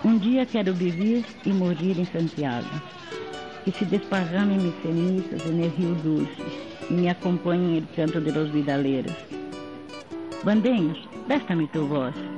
Um dia quero viver e morrer em Santiago, que se desparramem mis cenizas en el rio dulce y me acompanhe el canto de los vidaleros. Bandeños, préstame tu voz.